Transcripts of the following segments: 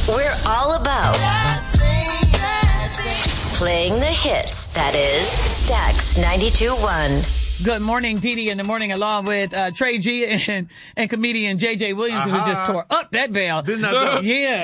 We're all about playing the hits. That is Stax 92.1. Good morning, Didi in the morning, along with Trey G and comedian JJ Williams, who just tore up that bell. Didn't I?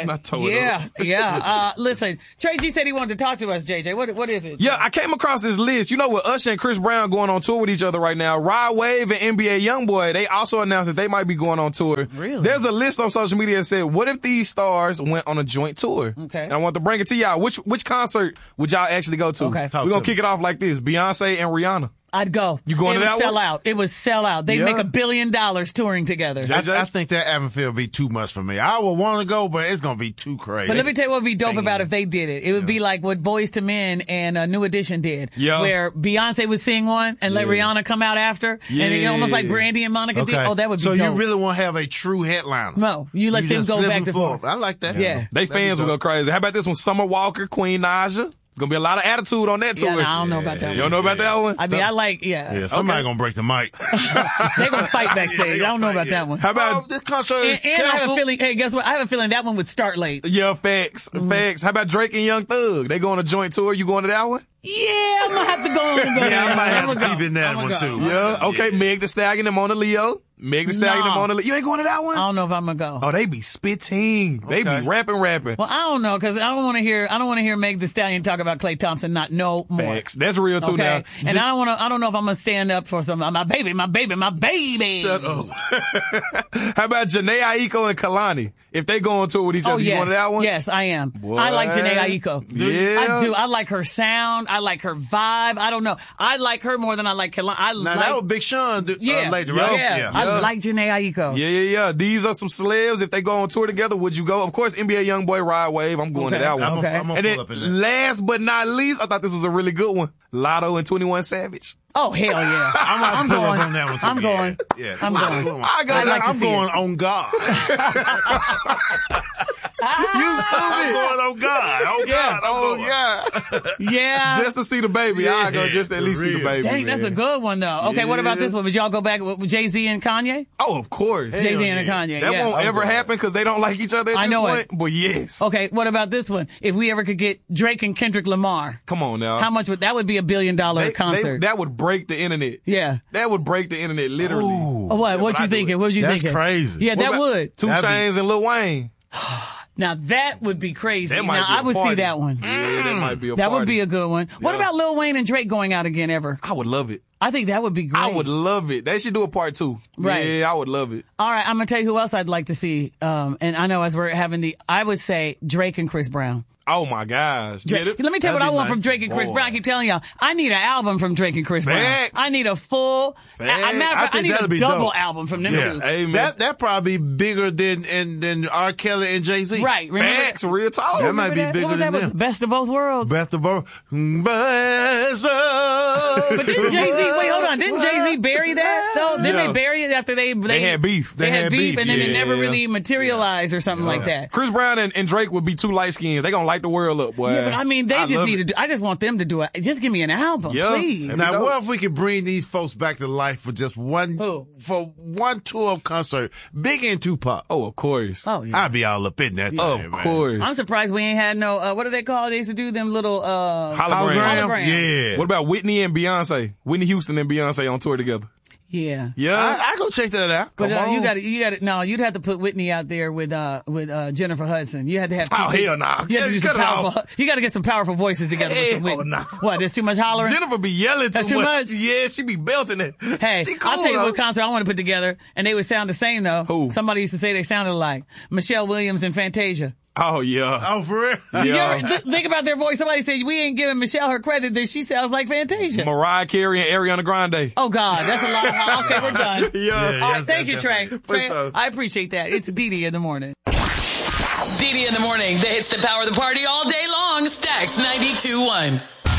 Yeah. Listen, Trey G said he wanted to talk to us, JJ. What is it? Yeah, I came across this list. You know, with Usher and Chris Brown going on tour with each other right now, Rod Wave and NBA Youngboy, they also announced that they might be going on tour. Really? There's a list on social media that said, what if these stars went on a joint tour? Okay. And I want to bring it to y'all. Which concert would y'all actually go to? Okay. We're going to kick it off like this. Beyonce and Rihanna. I'd go. You going to that one? Sell out. It was sell out. They'd make $1 billion touring together. I think that atmosphere would be too much for me. I would want to go, but it's going to be too crazy. But let me tell you what would be dope about if they did it. It would be like what Boyz II Men and New Edition did. Yeah. Where Beyonce would sing one and let Rihanna come out after. Yeah. And it almost like Brandy and Monica did. Oh, that would be dope. So you really want to have a true headliner? No. You let them go back and forth. I like that. Yeah. They fans will go crazy. How about this one? Summer Walker, Queen Naja. Gonna be a lot of attitude on that tour. Yeah, I don't know about that one. You don't know about that one? I mean, Yeah, somebody gonna break the mic. They're gonna fight backstage. I don't know about that one. How about this concert? And I have a feeling. Hey, guess what? I have a feeling that one would start late. Yeah, facts. Facts. How about Drake and Young Thug? They go on a joint tour. You going to that one? Yeah, I'm gonna have to go on and go. Yeah, I might have to go. peep in that one too. Yeah. Okay. Meg Thee Stallion and Mona Leo. Meg Thee Stallion and Mona Leo. You ain't going to that one? I don't know if I'm gonna go. Oh, they be spitting. They be rapping. Well, I don't know, because I don't want to hear Meg Thee Stallion talk about Klay Thompson not no more. Facts. That's real too now. And I don't know if I'm gonna stand up for my baby. Shut up. How about Jhené Aiko and Kalani? If they go on tour with each other, you going to that one? Yes, I am. What? I like Jhené Aiko. Yeah. I do. I like her sound. I like her vibe. I don't know. I like her more than I like Kalani. That was Big Sean later, right? Yeah. I like Jhené Aiko. Yeah. These are some celebs. If they go on tour together, would you go? Of course, NBA Youngboy, Rod Wave. I'm going to that one. Okay. I'm gonna pull up in there. Last but not least, I thought this was a really good one. Lotto and 21 Savage. Oh, hell yeah. I'm going on that one too. I'm going. Yeah. I'm going. I'm going on God. You stupid. I'm going on God. Oh God. Yeah. Just to see the baby. I go just to at least see the baby. Dang, that's a good one though. Okay, what about this one? Would y'all go back with Jay-Z and Kanye? Oh, of course. Jay-Z and Kanye. That won't ever happen because they don't like each other at this point. But yes. Okay, what about this one? If we ever could get Drake and Kendrick Lamar. Come on now. How much would that be $1 billion concert? That would break the internet. Yeah. That would break the internet literally. Oh, what you thinking? What you thinking? That's crazy. Yeah, that would. 2 Chainz and Lil Wayne. Now that would be crazy. Now I would see that one. Yeah, that might be a That party. would be a good one. What about Lil Wayne and Drake going out again ever? I would love it. I think that would be great. I would love it. They should do a part 2. Right. Yeah, I would love it. All right, I'm going to tell you who else I'd like to see. And I know as we're having I would say Drake and Chris Brown. Oh my gosh. Drake. Let me tell you what I want from Drake and Chris Brown. I keep telling y'all, I need an album from Drake and Chris Brown. I need a full, I need a double album from them two. Amen. That probably be bigger than R. Kelly and Jay-Z. Right. Facts, real talk. That might be bigger than them. Best of both worlds. Best of both. Best of. But didn't Jay-Z, wait, hold on. Didn't Jay-Z bury that though? Didn't they bury it after they had beef. They had beef and then it never really materialized or something like that. Chris Brown and Drake would be 2 light skins. They gonna light the world up, boy. Yeah, but I mean, they just need to do, I just want them to do it. Just give me an album, please. Now, what if we could bring these folks back to life for just one tour of concert? Biggie and Tupac. Oh, of course. Oh, yeah. I'd be all up in that. Of course. I'm surprised we ain't had no, what do they call it? They used to do them little, holograms. Yeah. What about Whitney and Beyonce? Whitney Houston and Beyonce on tour together. Yeah. I go check that out. But you got to. No, you'd have to put Whitney out there with Jennifer Hudson. You had to have. Oh hell no! You have to do some powerful. You got to get some powerful voices together with some Whitney. No. What? There's too much hollering. Jennifer be yelling That's too much. Yeah, she be belting it. Hey, she cool, I'll tell you what concert I want to put together, and they would sound the same though. Who? Somebody used to say they sounded alike. Michelle Williams and Fantasia. Oh yeah. Oh for real? Yeah. Just think about their voice. Somebody said we ain't giving Michelle her credit that she sounds like Fantasia. Mariah Carey and Ariana Grande. Oh God, that's a lot. Okay, we're done. Yeah. All right, thank you, Trey. So. I appreciate that. It's Didi in the morning. Didi in the morning. The hits that power the party all day long. Stax 92.1.